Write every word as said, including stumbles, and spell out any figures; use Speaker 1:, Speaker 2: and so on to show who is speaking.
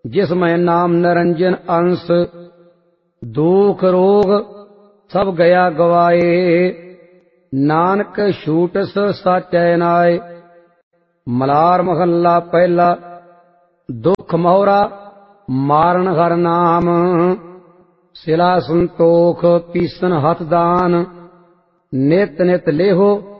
Speaker 1: जिसमें नाम निरंजन अंश, दुख रोग सब गया गवाए, नानक छूटस साचै नाय। मलार महला पहला। दुख मोहरा मारन हर नाम, सिला संतोख पीसन हथ दान। नित नित लेहो